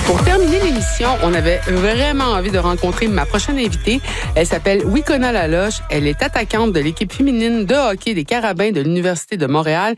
Pour terminer l'émission, on avait vraiment envie de rencontrer ma prochaine invitée. Elle s'appelle Wikona Laloche. Elle est attaquante de l'équipe féminine de hockey des Carabins de l'Université de Montréal.